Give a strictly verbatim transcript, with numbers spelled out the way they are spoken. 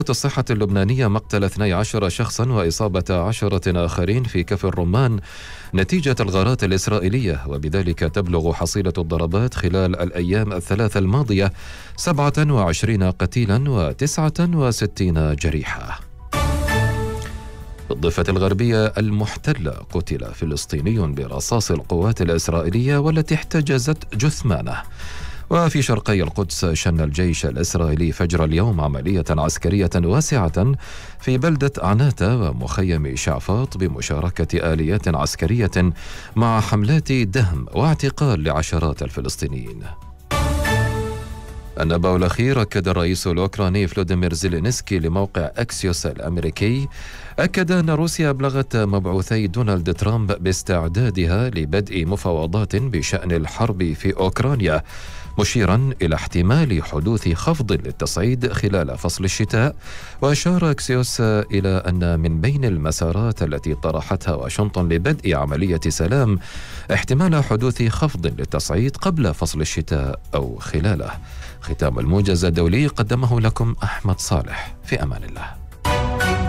الصحة اللبنانية مقتل اثني عشر شخصا وإصابة عشرة آخرين في كفر الرمان نتيجة الغارات الإسرائيلية، وبذلك تبلغ حصيلة الضربات خلال الأيام الثلاث الماضية سبعة وعشرين قتيلا وتسعة وستين جريحا. في الضفة الغربية المحتلة قتل فلسطيني برصاص القوات الإسرائيلية والتي احتجزت جثمانه. وفي شرقي القدس شن الجيش الإسرائيلي فجر اليوم عملية عسكرية واسعة في بلدة عناتة ومخيم شعفاط بمشاركة آليات عسكرية مع حملات دهم واعتقال لعشرات الفلسطينيين. النبأ الأخير. أكد الرئيس الأوكراني فلوديمير زيلينسكي لموقع أكسيوس الأمريكي أكد أن روسيا أبلغت مبعوثي دونالد ترامب باستعدادها لبدء مفاوضات بشأن الحرب في أوكرانيا، مشيرا إلى احتمال حدوث خفض للتصعيد خلال فصل الشتاء. وأشار أكسيوس إلى أن من بين المسارات التي طرحتها واشنطن لبدء عملية سلام احتمال حدوث خفض للتصعيد قبل فصل الشتاء أو خلاله. ختام الموجز الدولي قدمه لكم أحمد صالح، في أمان الله.